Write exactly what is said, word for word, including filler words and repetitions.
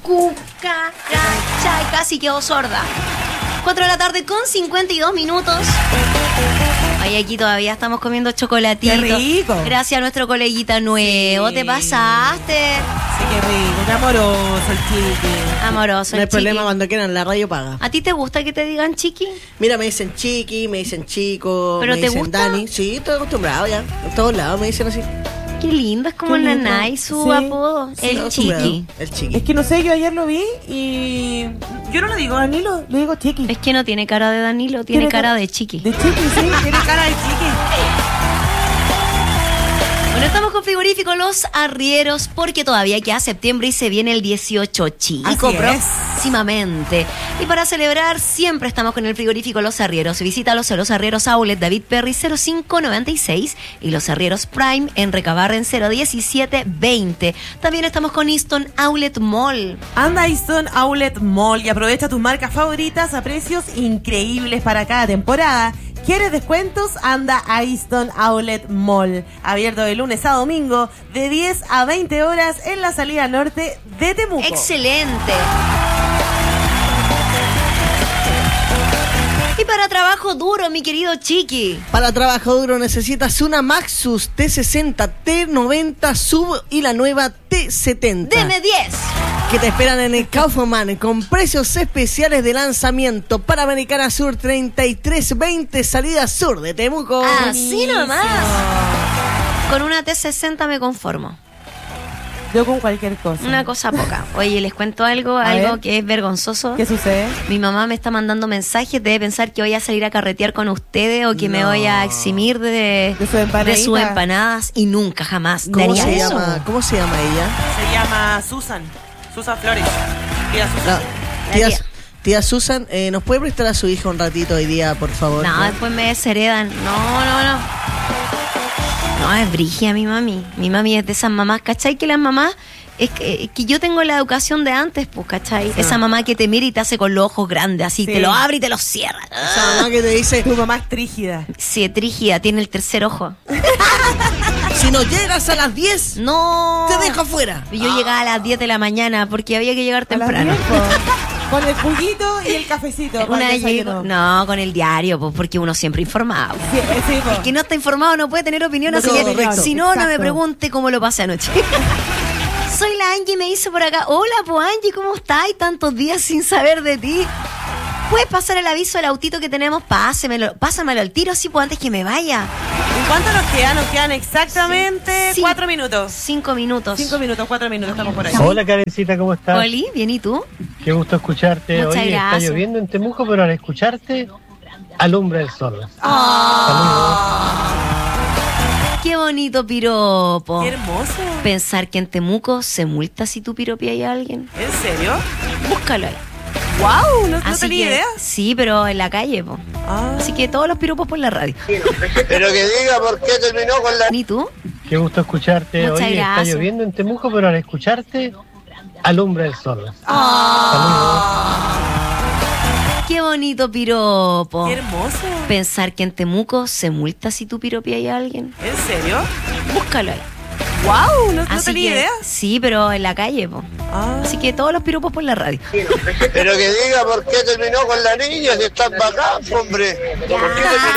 cucaracha. Casi quedó sorda. cuatro de la tarde con cincuenta y dos minutos. Ay, aquí todavía estamos comiendo chocolatito. ¡Qué rico! Gracias a nuestro coleguita nuevo. Sí. ¿Te pasaste? Sí, qué rico. Qué amoroso el chiqui. Amoroso No hay el chiqui. problema cuando quieran, la radio paga. ¿A ti te gusta que te digan chiqui? Mira, me dicen chiqui, me dicen chico, ¿Pero me te dicen gusta? Dani. Sí, estoy acostumbrado ya. En todos lados me dicen así. Qué lindo, es como Qué el lindo. naná y su Sí. apodo. Sí, el acostumbrado. chiqui. El chiqui. Es que no sé, yo ayer lo vi y yo no lo digo Danilo, lo digo chiqui. Es que no tiene cara de Danilo, tiene, Tiene cara cara- de chiqui. De chiqui, sí, tiene cara de chiqui. Bueno, estamos con Frigorífico Los Arrieros porque todavía queda septiembre y se viene el dieciocho chico Así es. próximamente. Y para celebrar siempre estamos con el Frigorífico Los Arrieros. Visítalos en Los Arrieros Outlet David Perry cero cinco noventa y seis y Los Arrieros Prime en Recabarren cero diecisiete veinte. También estamos con Easton Outlet Mall. Anda a Easton Outlet Mall y aprovecha tus marcas favoritas a precios increíbles para cada temporada. ¿Quieres descuentos? Anda a Easton Outlet Mall. Abierto de lunes a domingo de diez a veinte horas en la salida norte de Temuco. Excelente. Y para trabajo duro, mi querido Chiqui. Para trabajo duro necesitas una Maxus T sesenta, T noventa Sub y la nueva T setenta. Deme diez. Que te esperan en el Kaufman con precios especiales de lanzamiento para Americana Sur treinta y tres veinte, salida sur de Temuco. Así nomás. Con una T sesenta me conformo. Yo con cualquier cosa. Una cosa poca. Oye, les cuento algo, A algo ver. que es vergonzoso. ¿Qué sucede? Mi mamá me está mandando mensajes, debe pensar que voy a salir a carretear con ustedes o que me No. voy a eximir de, De su empanadita. de sus empanadas y nunca jamás ¿Cómo daría se eso. llama? ¿Cómo se llama ella? Se llama Susan. Susan Flores. Tía Susan. La- La tía, tía. tía Susan, eh, ¿nos puede prestar a su hija un ratito hoy día, por favor? No, después me desheredan. No, no, no. No, es brigia mi mami. Mi mami es de esas mamás, ¿cachai? Que las mamás... Es que, es que yo tengo la educación de antes, pues, ¿cachai? Esa mamá que te mira y te hace con los ojos grandes, así, Sí. te lo abre y te lo cierra. Esa mamá que te dice, Tu mamá es trígida. Sí, es trígida, tiene el tercer ojo. si no llegas a las diez, No. te dejo afuera. Y yo llegaba a las diez de la mañana porque había que llegar A las temprano. diez, po. Con el juguito y el cafecito. para Una el llego, desayuno. no, con el diario, pues porque uno siempre informado. Sí, eh, sí, po. El que no está informado no puede tener opinión, No así tiene que opinión, si no, no me exacto. pregunte cómo lo pasé anoche. Soy la Angie, me hizo por acá. Hola, pues Angie, ¿cómo estás? Tantos días sin saber de ti. ¿Puedes pasar el aviso del autito que tenemos? Pásemelo, pásamelo al tiro, así pues antes que me vaya. ¿En cuánto nos quedan? Nos quedan exactamente Sí. cuatro minutos. Cinco minutos. Cinco minutos, cuatro minutos, estamos por ahí. Hola Karencita, ¿cómo estás? Oli, bien, ¿y tú? Qué gusto escucharte. Muchas Hoy está gracias. lloviendo en Temuco, pero al escucharte, alumbra el sol. Qué bonito piropo. Qué hermoso. Pensar que en Temuco se multa si tú piropeas a alguien. ¿En serio? Búscalo ahí. ¡Wow! No, no Así tenía que, idea. Sí, pero en la calle, po. Ah. Así que todos los piropos por la radio. Pero que diga por qué terminó con la... ¿Y tú? Qué gusto escucharte. Muchas Hoy está gracias. lloviendo en Temuco, pero al escucharte, alumbra el sol. Qué bonito piropo. Qué hermoso. Pensar que en Temuco se multa si tú piropeas a alguien. ¿En serio? Búscalo ahí. ¡Wow! No, no Así tenía que, idea. Sí, pero en la calle, po. Ah. Así que todos los piropos por la radio. Pero que diga por qué terminó con la niña si están bacán, hombre. ¿Por qué terminó